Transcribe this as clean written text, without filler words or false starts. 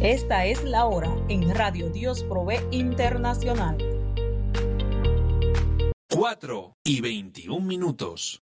Esta es la hora en Radio Dios Provee Internacional. 4:21.